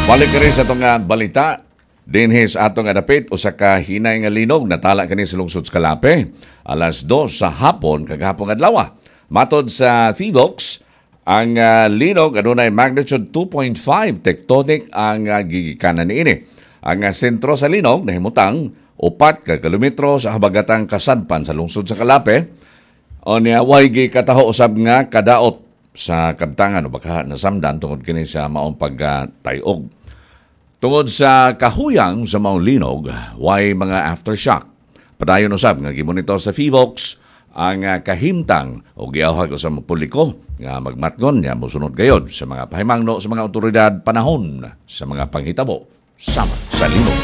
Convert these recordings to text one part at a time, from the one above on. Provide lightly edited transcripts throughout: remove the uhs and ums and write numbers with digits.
Balik ka rin sa itong balita. Dinhis atong adapit o sa kahinay nga linog natala kani sa lungsod sa Kalape. Alas 2 sa hapon kagahapon adlaw. Matod sa Thivox, ang linog adunay magnitude 2.5 tectonic ang gigikanan niini. Ang sentro sa linog nahimutang 4 ka kilometro sa habagatang kasadpan sa lungsod sa Kalape. O niya way gikataho usab nga kadaot sa kabtangan o baka nasamdan tungod kini sa maong pagtayog. Tungod sa kahuyang sa maong linog, way mga aftershock. Padayon usab nga gimonitor sa Thivox ang kahimtang o giawhag sa mga publiko nga magmatngon nga mosunod gayod sa mga pahimangno sa mga otoridad panahon sa mga panghitabo sama sa linog.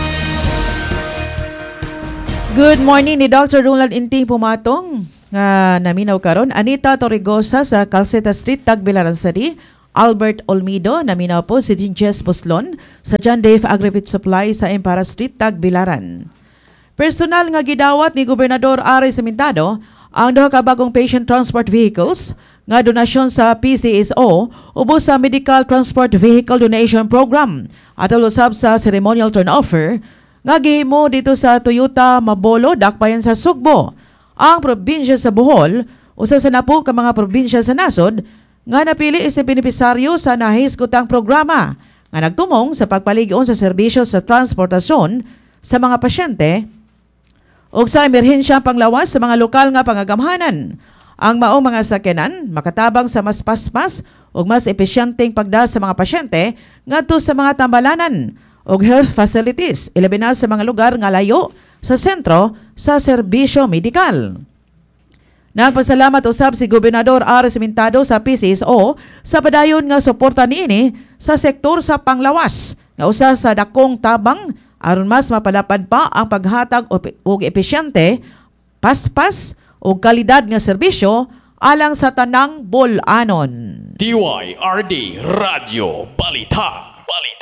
Good morning ni Dr. Ronald Inting Pumatong nga naminaw karon. Anita Torregosa sa Calceta Street, Tagbilaran City. Albert Olmido, naminaw po si Ginges Puslon sa John Dave Agrivit Supply sa Empara Street, Tagbilaran. Personal nga gidawat ni Gobernador Aris Simintado ang duha ka bagong patient transport vehicles nga donasyon sa PCSO ubos sa Medical Transport Vehicle Donation Program at ulusab sa ceremonial turnover nga gihimo dito sa Toyota Mabolo, dakbayan sa Sugbo. Ang probinsya sa Bohol, usa sa napo ka mga probinsya sa nasod nga napili sa benepisaryo sa nahisgotang programa nga nagtumong sa pagpaligon sa serbisyo sa transportasyon sa mga pasyente ug sa emerhensyang panglawas sa mga lokal nga pangagamhanan. Ang maong mga sakyanan makatabang sa mas paspas ug mas epesyenteng pagda sa mga pasyente ngadto sa mga tambalanan ug health facilities ilabi na sa mga lugar nga layo sa sentro sa serbisyo medikal. Nagpasalamat usab si Gobernador Aris Simintado sa PCSO sa padayon nga suporta niini sa sektor sa panglawas nga usa sa dakong tabang aron mas mapalapad pa ang paghatag og epesyente, paspas ug kalidad nga serbisyo alang sa tanang bul-anon. DYRD Radio Balita.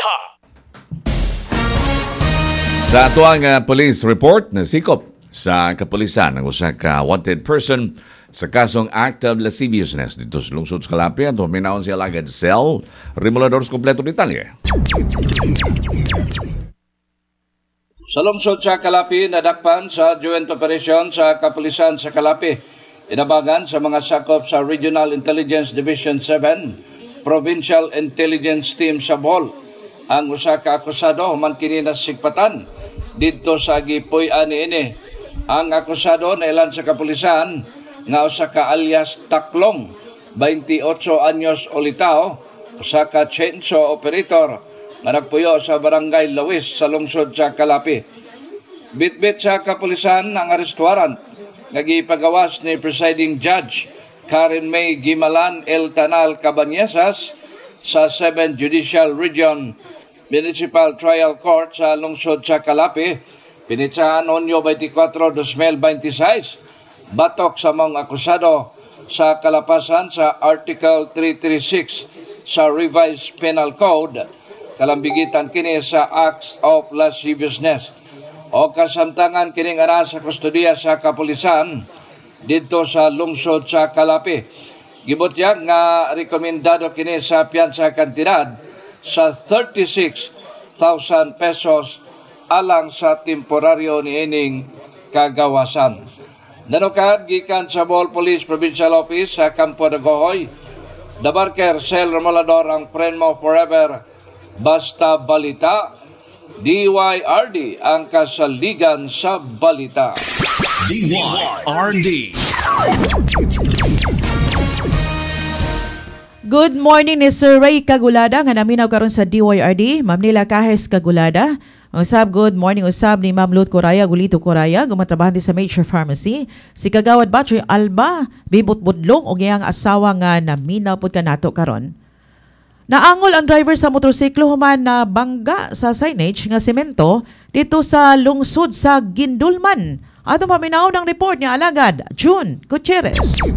Sa atuang police report na sikop sa kapulisan ang usa ka wanted person sa kasong act of lasciviousness dito sa lungsod sa Kalape at huminaon siya lagad cell. Rimuladores kompleto detalye. Sa lungsod sa Kalape, nadakpan sa joint operation sa kapulisan sa Kalape. Inabagan sa mga sakop sa Regional Intelligence Division 7, Provincial Intelligence Team sa Bohol. Ang usa ka akusado human kini nasigpatan dito sa gipuy-an niini. Ang akusado na ilan sa kapulisan nga usa ka alias Taklong, 28 anyos olitao, usa ka chainsaw operator nga nagpuyo sa barangay Lawis sa lungsod sa Kalape. Bitbit sa kapulisan ang arrest warrant nga gipagawas ni presiding judge Karen May Gimalan El Tanal Cabanyesas sa 7 Judicial Region Municipal Trial Court sa lungsod sa Kalape. Pinitsahan Hunyo 24, 2026, batok sa mga akusado sa kalapasan sa Article 336 sa Revised Penal Code, kalambigitan kini sa Acts of Lasciviousness. O kasamtangan kining ana sa kustudiya sa kapulisan dito sa lungsod sa Kalape. Gibutyag nga rekomendado kini sa piyansa kantidad sa 36,000 pesos alang sa temporaryo niining kagawasan. Nanukad gikan sa Bohol Police Provincial Office sa Campo de Gohoy, Dabarker Cell Remolador ang Prenmo Forever Basta Balita, DYRD ang kasaligan sa balita. DYRD. Good morning ni Sir Ray Kagulada nga naminaw karon sa DYRD. Ma'am Nila Kahes Kagulada. Usab, good morning usab ni Ma'am Lut Coraya, Gulito Coraya, gumatrabahan din sa Major Pharmacy. Si Kagawad Batchoy Alba, Bibot Budlong, o giyang asawa nga naminaw po ka nato karon. Naangol ang driver sa motorsiklo human na bangga sa signage nga semento dito sa lungsod sa Gindulman. Ato paminaw ng report niya alagad, June Gutierrez.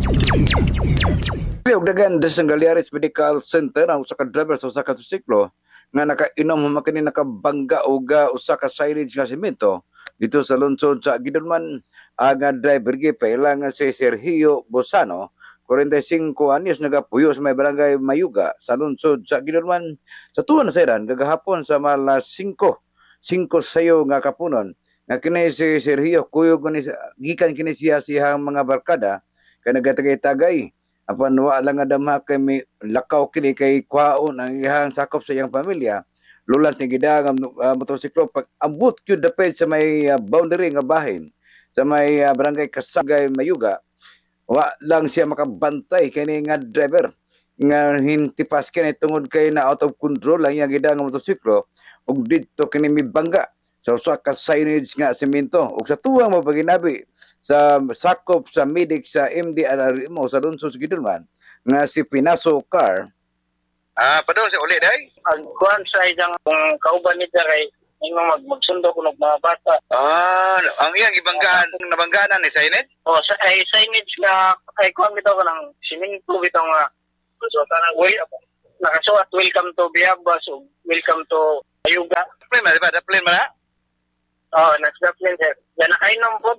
Dagan sa Galeares Medical Center ang usa ka driver sa usa ka motorsiklo nga nakainom humakani nakabangga og usa ka signage nga semento dito sa lungsod sa Gindulman. Ang driver gi pailang si Sergio Bosano 45 anyos nagapuyo sa may barangay Mayuga sa lungsod sa Gidulman. Sa tuwan na sayran gagahapon sa malas 5 sayo nga kapunon nga kini si Sergio kuyog ni gikan kini siyang mga barkada kay nagatagay-tagay apan wa lang nga damha kay may lakaw kini kay kwaon ang iyang sakop sa iyang pamilya. Lulan sing gidang motorsiklo pag ambot gyud dapit sa may boundary nga bahin sa may barangay Kasagay Mayuga. Wa lang siya makabantay kini nga driver nga hintipas kini tungod kay na out of control lang iyang gidang motorsiklo ug didto kini mibangga sa usa ka signage nga semento ug sa tuwang mapaginabi sa sakop sa medic sa MDRMO sa lungsod sa Gidulman nga si Pinaso Car. Padong sa uli day? Ang kuhan sa isang kauban nito kay magsundo ko ng mga bata. Ang iyang ibanggaan, nabanggaan ni signage? Sa signage nga kay kuhan nito ko ng siminto bito nga so tanang nakasuot welcome to Biabas o welcome to Ayuga. Plane ba? Plane ba na? Nasa plane sir. Yan nakainom po.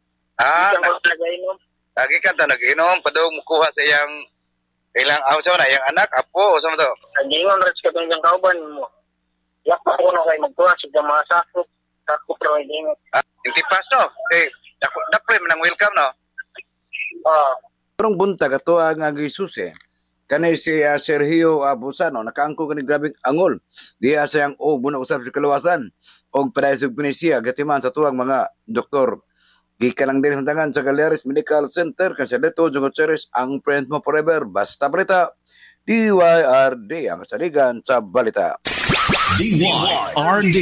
Lagi ka ta nag-inom, padong mukuha sa iyang ilang awso na, yung anak, apo, sa mo to? Nag-inom rin sa katong kauban mo. Yakpa ko na kayo magkuha sa mga sakop pero hindi mo. Yung tipas no? Okay, dapat mo nang welcome no? Parang buntag ato ang Jesus kanay si Sergio Abusano, nakaangko ka ni grabing angol. Diya sa yung muna usap sa kalawasan. O para sa Pinisia, gatiman sa tuwang mga doktor. Gika lang din handangan sa Galeries Medical Center kasi dito Jungo Cheres ang friend mo forever. Basta balita, DYRD ang kasaligan sa balita. DYRD.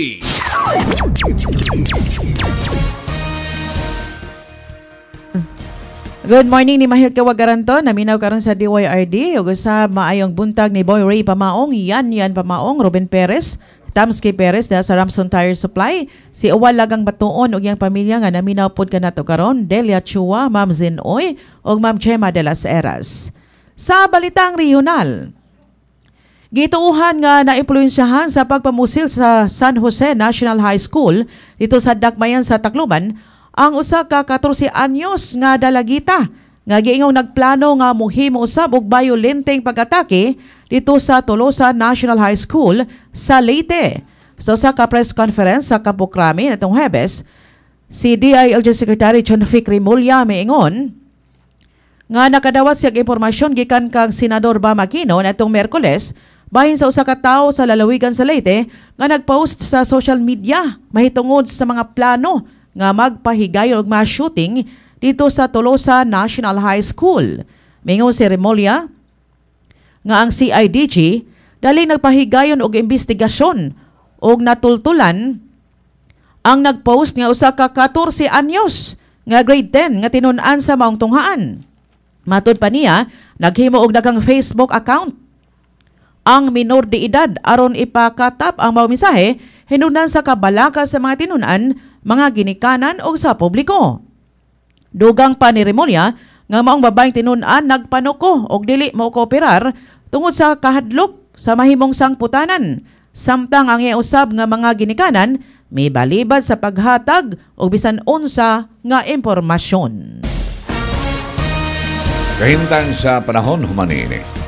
Good morning ni Mahil Kawagaranto, naminaw karon sa DYRD ug sa maayong buntag ni Boy Ray Pamaong, Yan Pamaong, Ruben Perez, Tamski Perez sa Ramson Tire Supply, si Uwal Lagang Batuon ug iyang pamilya nga naminaw pod kanato karon, Delia Chua, Ma'am Zinoy ug Ma'am Chema de las Heras. Sa balitang regional, gituuhan nga naimpluwensyahan sa pagpamusil sa San Jose National High School dito sa Dakmayan sa Tacloban ang usa ka 14 anyos nga dalagita nga giingong nagplano nga muhimo usab og violenteng pag-atake dito sa Tolosa National High School sa Leyte. So sa press conference sa Campo Crame natong Huwebes, si DILG Secretary John Fic Rimulya miingon nga nakadawat siyang impormasyon gikan kang Senador Bam Aquino natong Miyerkules bahin sa usa ka tawo sa lalawigan sa Leyte nga nagpost sa social media mahitungod sa mga plano nga magpahigayon og mass shooting dito sa Tolosa National High School. Mingon si Rimulya nga ang CIDG dali nagpahigayon og investigasyon og natultulan ang nagpost nga usa ka 14 anyos nga grade 10 nga tinun-an sa maong tunghaan. Matud pa niya, naghimo og daghang Facebook account ang minor de edad aron ipakatap ang maong mensahe hinungdan sa kabalaka sa mga tinun-an, mga ginikanan o sa publiko. Dugang pa ni Rimulya nga maong babaeng tinun-an nagpanuko og dili mo kooperar tungod sa kahadlok sa mahimong sangputanan. Samtang ang usab nga mga ginikanan may balibad sa paghatag og bisan unsa nga impormasyon. Kahintang sa panahon humanini.